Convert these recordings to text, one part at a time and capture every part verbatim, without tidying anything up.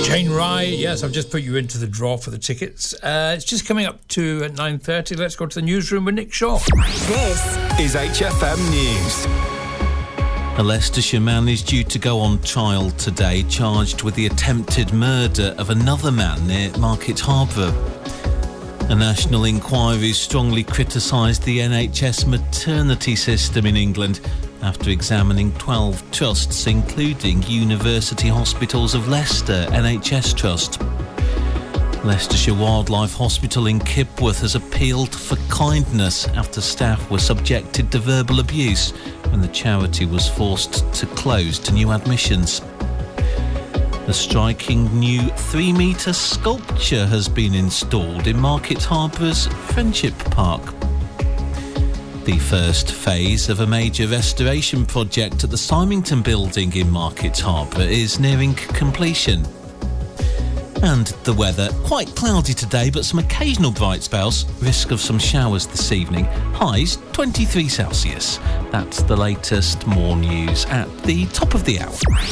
Jane Rye, yes, I've just put you into the draw for the tickets. Uh, it's just coming up to at nine thirty. Let's go to the newsroom with Nick Shaw. This is H F M News. A Leicestershire man is due to go on trial today, charged with the attempted murder of another man near Market Harborough. A national inquiry strongly criticised the N H S maternity system in England after examining twelve trusts, including University Hospitals of Leicester N H S Trust. Leicestershire Wildlife Hospital in Kipworth has appealed for kindness after staff were subjected to verbal abuse when the charity was forced to close to new admissions. A striking new three-metre sculpture has been installed in Market Harbour's Friendship Park. The first phase of a major restoration project at the Symington building in Market Harbour is nearing completion. And the weather, quite cloudy today, but some occasional bright spells. Risk of some showers this evening. Highs twenty-three Celsius. That's the latest. More news at the top of the hour.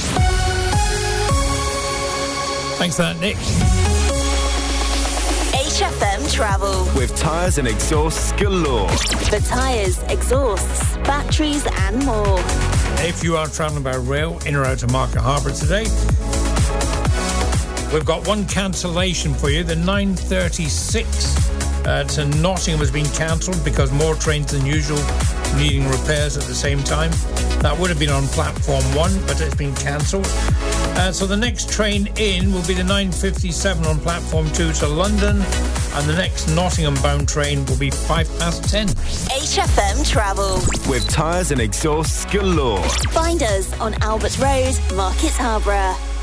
Thanks for that, Nick. H F M Travel. With tyres and exhausts galore. For tyres, exhausts, batteries and more. If you are travelling by rail in or out of Market Harbour today, we've got one cancellation for you. The nine thirty-six uh, to Nottingham has been cancelled because more trains than usual needing repairs at the same time. That would have been on platform one, but it's been cancelled. Uh, so the next train in will be the nine fifty-seven on platform two to London, and the next Nottingham-bound train will be five past ten. H F M Travel. With tyres and exhausts galore. Find us on Albert Road, Market Harborough.